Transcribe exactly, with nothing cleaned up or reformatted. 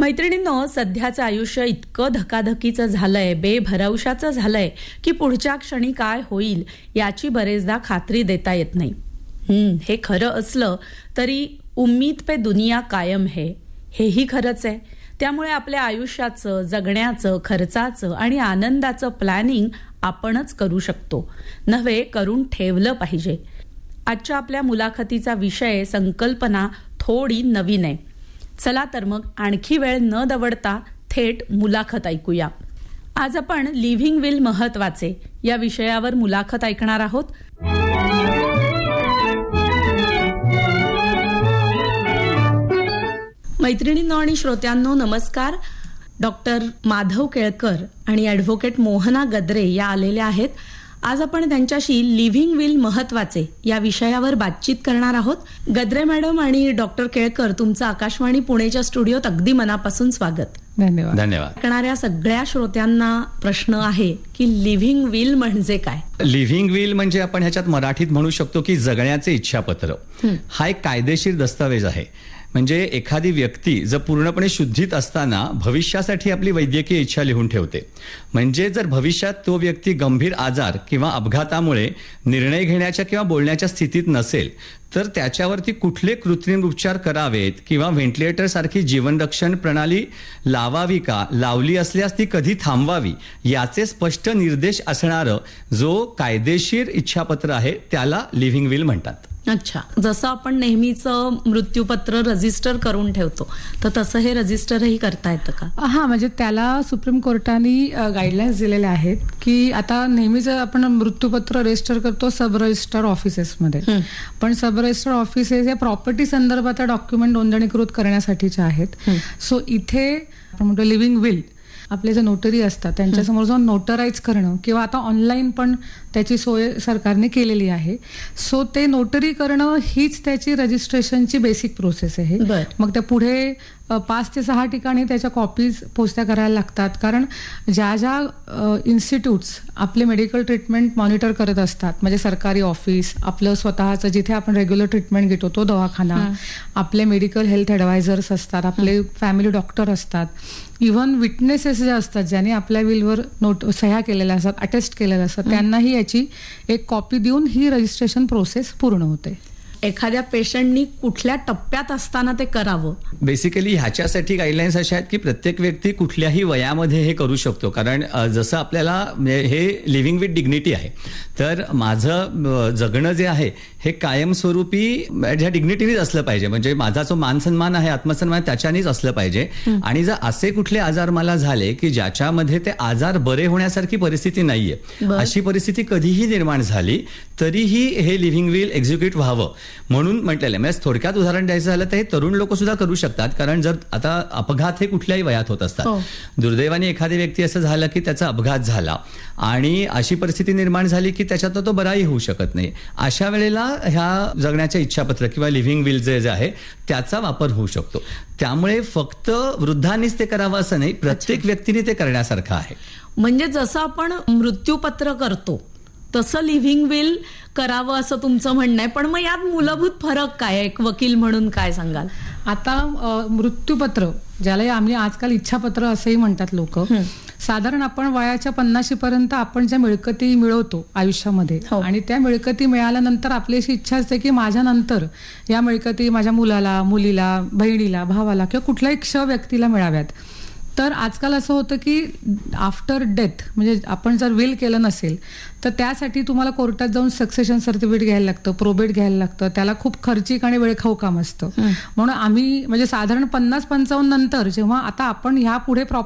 मैत्रिणींनो, सध्याचं आयुष्य इतकं धकाधकीचं झालंय, बेभरवशाचं झालंय की पुढच्या क्षणी काय होईल याची बरेचदा खात्री देता येत नाही. हम्म हे खरं असलं तरी उम्मीद पे दुनिया कायम है हेही खरंच आहे. त्यामुळे आपल्या आयुष्याचं, जगण्याचं, खर्चाचं आणि आनंदाचं प्लॅनिंग आपणच करू शकतो, नव्हे करून ठेवलं पाहिजे. आजच्या आपल्या मुलाखतीचा विषय, संकल्पना थोडी नवीन आहे. चला तर मग आणखी वेळ न दवडता थेट मुलाखत ऐकूया. आज आपण लिव्हिंग विल महत्वाचे या विषयावर मुलाखत ऐकणार आहोत. मैत्रिणींनो आणि श्रोत्यांनो, नमस्कार. डॉक्टर माधव केळकर आणि ॲडव्होकेट मोहना गद्रे या आलेल्या आहेत. आज आपण त्यांच्याशी लिव्हिंग विल महत्वाचे या विषयावर बातचीत करणार आहोत. गद्रे मॅडम आणि डॉक्टर केळकर, तुमचं आकाशवाणी पुणेच्या स्टुडिओत अगदी मनापासून स्वागत. धन्यवाद. धन्यवाद. ऐकणाऱ्या सगळ्या श्रोत्यांना प्रश्न आहे की लिव्हिंग विल म्हणजे काय? लिव्हिंग विल म्हणजे आपण ह्याच्यात मराठीत म्हणू शकतो की जगण्याचे इच्छापत्र. हा एक कायदेशीर दस्तावेज आहे. म्हणजे एखादी व्यक्ती जर पूर्णपणे शुद्धीत असताना भविष्यासाठी आपली वैद्यकीय इच्छा लिहून ठेवते. म्हणजे जर भविष्यात तो व्यक्ती गंभीर आजार किंवा अपघातामुळे निर्णय घेण्याच्या किंवा बोलण्याच्या स्थितीत नसेल तर त्याच्यावरती कुठले कृत्रिम उपचार करावेत किंवा व्हेंटिलेटर सारखी जीवनरक्षण प्रणाली लावावी का, लावली असल्यास ती कधी थांबवावी याचे स्पष्ट निर्देश असणारं जो कायदेशीर इच्छापत्र आहे त्याला लिव्हिंग विल म्हणतात. अच्छा, जसं आपण नेहमीचं मृत्यूपत्र रजिस्टर करून ठेवतो तर तसं हे रजिस्टरही करता येतं का? हा, म्हणजे त्याला सुप्रीम कोर्टाने गाईडलाईन्स दिलेल्या आहेत की आता नेहमीच आपण मृत्यूपत्र रजिस्टर करतो सब रजिस्टर ऑफिसेसमध्ये, पण सब रजिस्टर ऑफिसेस हे प्रॉपर्टी संदर्भात डॉक्युमेंट नोंदणीकृत करण्यासाठीचे आहेत. सो इथे आपण म्हणतो लिव्हिंग विल आपले जे नोटरी असतात त्यांच्यासमोर जाऊन नोटराईज करणं किंवा आता ऑनलाईन पण त्याची सोय सरकारने केलेली आहे. सो ते नोटरी करणं हीच त्याची रजिस्ट्रेशनची बेसिक प्रोसेस आहे. मग त्या पुढे पाच ते सहा ठिकाणी त्याच्या कॉपीज पोचत्या करायला लागतात. कारण ज्या ज्या इन्स्टिट्यूट्स आपले मेडिकल ट्रीटमेंट मॉनिटर करत असतात, म्हणजे सरकारी ऑफिस, आपलं स्वतःचं जिथे आपण रेग्युलर ट्रीटमेंट घेतो तो दवाखाना, आपले मेडिकल हेल्थ ॲडवायझर्स असतात, आपले फॅमिली डॉक्टर असतात, इव्हन विटनेसेस जे असतात ज्याने आपल्या विलवर नोट सह्या केलेल्या असतात, अटेस्ट केलेल्या असतात, त्यांनाही याची एक कॉपी देऊन ही रजिस्ट्रेशन प्रोसेस पूर्ण होते. एखाद्या पेशंटनी कुठल्या टप्प्यात असताना ते करावं? बेसिकली ह्याच्यासाठी गाईडलाईन्स अशा आहेत की प्रत्येक व्यक्ती कुठल्याही वयामध्ये हे करू शकतो. कारण जसं आपल्याला हे लिव्हिंग विथ डिग्निटी आहे, तर माझं जगणं जे आहे हे कायमस्वरूपी ह्या डिग्निटीनेच असलं पाहिजे. म्हणजे माझा जो मानसन्मान आहे, आत्मसन्मान, त्याच्यानेच असलं पाहिजे. आणि जर असे कुठले आजार मला झाले की ज्याच्यामध्ये ते आजार बरे होण्यासारखी परिस्थिती नाहीये, अशी परिस्थिती कधीही निर्माण झाली तरीही हे लिव्हिंग विल एक्झिक्यूट व्हावं म्हणून म्हटलेलं आहे. म्हणजे थोडक्यात उदाहरण द्यायचं झालं तर हे तरुण लोक सुद्धा करू शकतात. कारण जर आता अपघात हे कुठल्याही वयात होत असतात. दुर्दैवाने एखादी व्यक्ती असं झालं की त्याचा अपघात झाला आणि अशी परिस्थिती निर्माण झाली की त्याच्यात तो बराही होऊ शकत नाही, अशा वेळेला ह्या जगण्याच्या इच्छापत्र किंवा लिव्हिंग विल जे आहे त्याचा वापर होऊ शकतो. त्यामुळे फक्त वृद्धांनीच ते करावं असं नाही, प्रत्येक व्यक्तीने ते करण्यासारखं आहे. म्हणजे जसं आपण मृत्यूपत्र करतो तसं लिव्हिंग विल करावं असं तुमचं म्हणणं आहे. पण मग यात मूलभूत फरक काय आहे? एक वकील म्हणून काय सांगाल? आता मृत्यूपत्र, ज्याला आम्ही आजकाल इच्छापत्र असंही म्हणतात लोक, साधारण आपण वयाच्या पन्नाशी पर्यंत आपण ज्या मिळकती मिळवतो आयुष्यामध्ये, आणि त्या मिळकती मिळाल्यानंतर आपली अशी इच्छा असते की माझ्या नंतर या मिळकती माझ्या मुलाला, मुलीला, बहिणीला, भावाला किंवा कुठल्याही क्ष व्यक्तीला मिळाव्यात. तर आजकाल असं होतं की आफ्टर डेथ, म्हणजे आपण जर विल केलं नसेल तर त्यासाठी तुम्हाला कोर्टात जाऊन सक्सेशन सर्टिफिकेट घ्यायला लागतं, प्रोबेट घ्यायला लागतं. त्याला खूप खर्चिक आणि वेळखाऊ काम असतं. म्हणून आम्ही म्हणजे साधारण पन्नास पंचावन्न नंतर जेव्हा आता आपण ह्या पुढे